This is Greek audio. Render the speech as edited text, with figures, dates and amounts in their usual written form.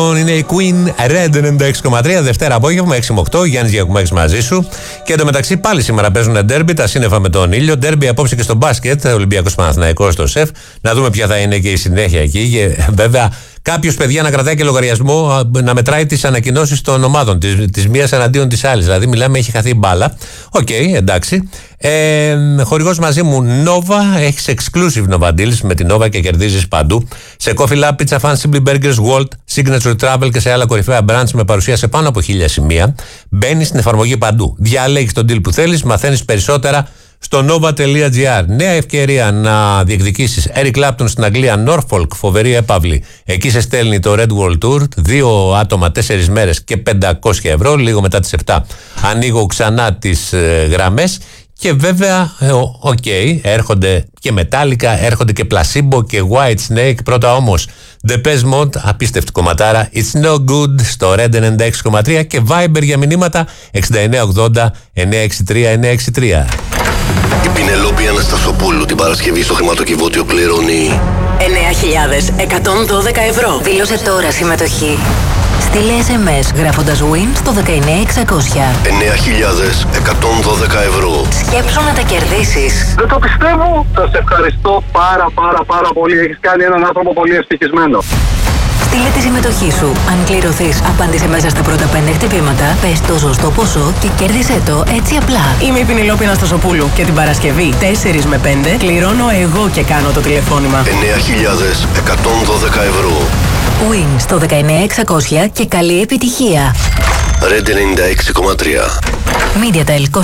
Είναι η Queen Red 96,3 Δευτέρα απόγευμα 6 με 8. Γιάννης Γιακουμάκης μαζί σου. Και εντωμεταξύ πάλι σήμερα παίζουν ντέρμπι, τα σύννεφα με τον ήλιο. Ντέρμπι απόψε και στο μπάσκετ. Ολυμπιακός Παναθηναϊκός στο ΣΕΦ. Να δούμε ποια θα είναι και η συνέχεια εκεί. Και βέβαια κάποιος, παιδιά, να κρατάει και λογαριασμό, να μετράει τις ανακοινώσεις των ομάδων, της μίας εναντίον της άλλης. Δηλαδή, μιλάμε, έχει χαθεί μπάλα. Οκ, εντάξει. Χορηγός μαζί μου Nova. Έχεις exclusive Nova deals με την Nova και κερδίζεις παντού. Σε Coffee Lab, Pizza Fan, Simply Burgers, Walt, Signature Travel και σε άλλα κορυφαία brands με παρουσία σε πάνω από 1000 σημεία. Μπαίνεις στην εφαρμογή παντού. Διαλέγεις τον deal που θέλεις, μαθαίνεις περισσότερα στο nova.gr. Νέα ευκαιρία να διεκδικήσεις Eric Clapton στην Αγγλία, Norfolk, φοβερή έπαυλη. Εκεί σε στέλνει το Red World Tour, 2 άτομα, 4 μέρες και 500 ευρώ. Λίγο μετά τις 7 ανοίγω ξανά τις γραμμές. Και βέβαια, έρχονται και Metallica, έρχονται και Placebo και White Snake. Πρώτα όμως, Depeche Mode, απίστευτη κομματάρα. It's no good στο Red 96,3 και Viber για μηνύματα 6980 963 963. Η Πινελόπη Αναστασοπούλου την Παρασκευή στο χρηματοκιβώτιο κληρώνει 9.112 ευρώ. Δήλωσε τώρα συμμετοχή. Στείλε SMS γράφοντας WIN στο 19600. 9.112 ευρώ. Σκέψου να τα κερδίσεις. Δεν το πιστεύω. Σας ευχαριστώ πάρα πολύ. Έχεις κάνει έναν άνθρωπο πολύ ευτυχισμένο. Στείλε τη συμμετοχή σου. Αν κληρωθείς, απάντησε μέσα στα πρώτα 5 χτυπήματα, πες το σωστό ποσό και κέρδισε το έτσι απλά. Είμαι η Πινελόπη Αναστασοπούλου και την Παρασκευή 4 με 5 κληρώνω εγώ και κάνω το τηλεφώνημα. 9.112 ευρώ. WIN στο 19600 και καλή επιτυχία. Red 96,3. MediaTel